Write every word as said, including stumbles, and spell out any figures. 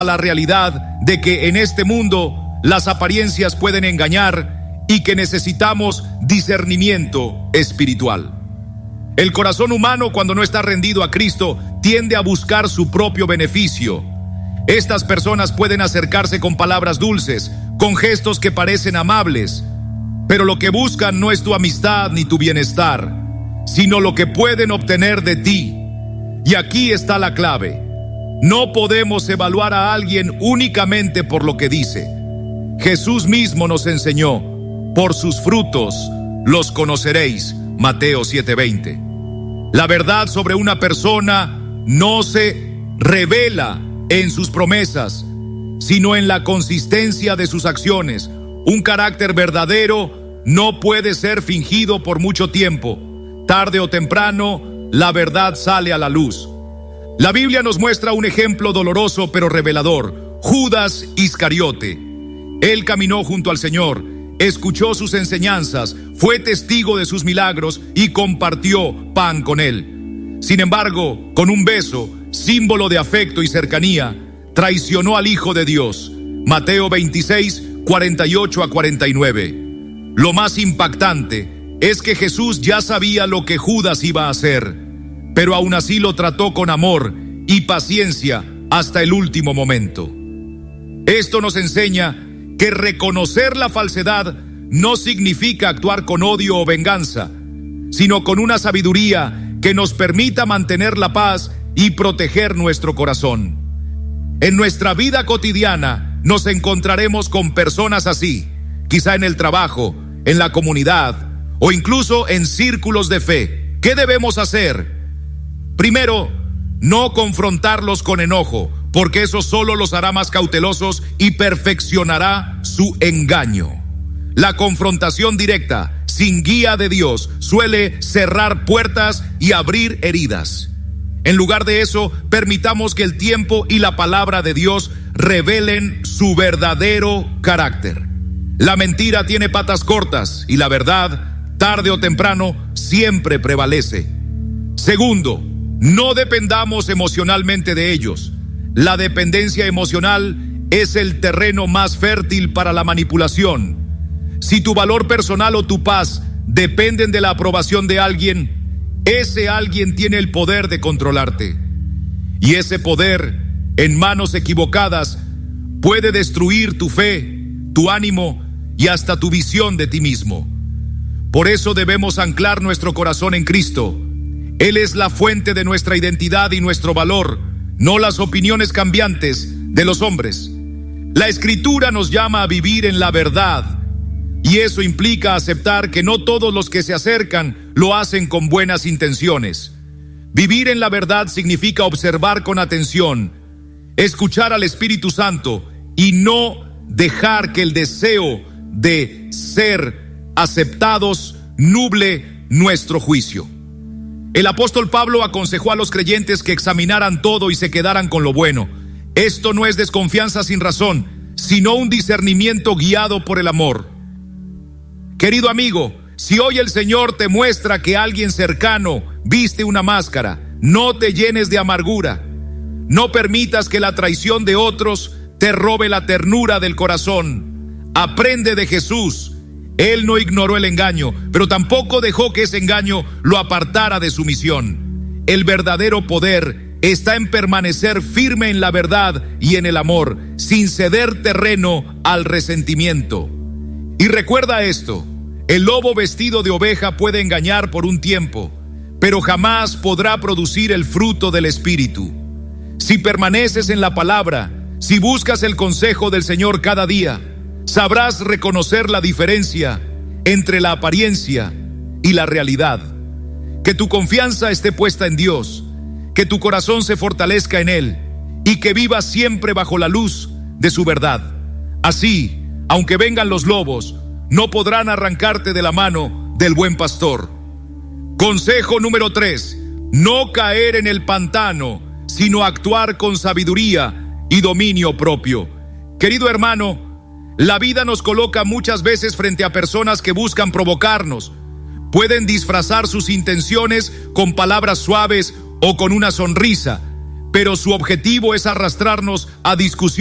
a la realidad de que en este mundo las apariencias pueden engañar y que necesitamos discernimiento espiritual. El corazón humano, cuando no está rendido a Cristo, tiende a buscar su propio beneficio. Estas personas pueden acercarse con palabras dulces, con gestos que parecen amables, pero lo que buscan no es tu amistad ni tu bienestar, sino lo que pueden obtener de ti. Y aquí está la clave. No podemos evaluar a alguien únicamente por lo que dice. Jesús mismo nos enseñó: por sus frutos los conoceréis. Mateo siete veinte. La verdad sobre una persona no se revela en sus promesas, sino en la consistencia de sus acciones. Un carácter verdadero no puede ser fingido por mucho tiempo. Tarde o temprano, la verdad sale a la luz. La Biblia nos muestra un ejemplo doloroso pero revelador: Judas Iscariote. Él caminó junto al Señor, escuchó sus enseñanzas, fue testigo de sus milagros y compartió pan con él. Sin embargo, con un beso, símbolo de afecto y cercanía, traicionó al Hijo de Dios. Mateo veintiséis, cuarenta y ocho a cuarenta y nueve. Lo más impactante es que Jesús ya sabía lo que Judas iba a hacer, pero aún así lo trató con amor y paciencia hasta el último momento. Esto nos enseña que reconocer la falsedad no significa actuar con odio o venganza, sino con una sabiduría que nos permita mantener la paz y proteger nuestro corazón. En nuestra vida cotidiana nos encontraremos con personas así, quizá en el trabajo, en la comunidad o incluso en círculos de fe. ¿Qué debemos hacer? Primero, no confrontarlos con enojo, porque eso solo los hará más cautelosos y perfeccionará su engaño. La confrontación directa, sin guía de Dios, suele cerrar puertas y abrir heridas. En lugar de eso, permitamos que el tiempo y la palabra de Dios revelen su verdadero carácter. La mentira tiene patas cortas y la verdad, tarde o temprano, siempre prevalece. Segundo, no dependamos emocionalmente de ellos. La dependencia emocional es el terreno más fértil para la manipulación. Si tu valor personal o tu paz dependen de la aprobación de alguien, ese alguien tiene el poder de controlarte. Y ese poder, en manos equivocadas, puede destruir tu fe, tu ánimo y hasta tu visión de ti mismo. Por eso debemos anclar nuestro corazón en Cristo. Él es la fuente de nuestra identidad y nuestro valor, no las opiniones cambiantes de los hombres. La Escritura nos llama a vivir en la verdad, y eso implica aceptar que no todos los que se acercan lo hacen con buenas intenciones. Vivir en la verdad significa observar con atención, escuchar al Espíritu Santo y no dejar que el deseo de ser aceptados nuble nuestro juicio. El apóstol Pablo aconsejó a los creyentes que examinaran todo y se quedaran con lo bueno. Esto no es desconfianza sin razón, sino un discernimiento guiado por el amor. Querido amigo, si hoy el Señor te muestra que alguien cercano viste una máscara, no te llenes de amargura. No permitas que la traición de otros te robe la ternura del corazón. Aprende de Jesús. Él no ignoró el engaño, pero tampoco dejó que ese engaño lo apartara de su misión. El verdadero poder está en permanecer firme en la verdad y en el amor, sin ceder terreno al resentimiento. Y recuerda esto: el lobo vestido de oveja puede engañar por un tiempo, pero jamás podrá producir el fruto del Espíritu. Si permaneces en la palabra, si buscas el consejo del Señor cada día, sabrás reconocer la diferencia entre la apariencia y la realidad. Que tu confianza esté puesta en Dios, que tu corazón se fortalezca en Él y que vivas siempre bajo la luz de su verdad. Así, aunque vengan los lobos, no podrán arrancarte de la mano del buen pastor. Consejo número tres: no caer en el pantano, sino actuar con sabiduría y dominio propio. Querido hermano, la vida nos coloca muchas veces frente a personas que buscan provocarnos. Pueden disfrazar sus intenciones con palabras suaves o con una sonrisa, pero su objetivo es arrastrarnos a discusiones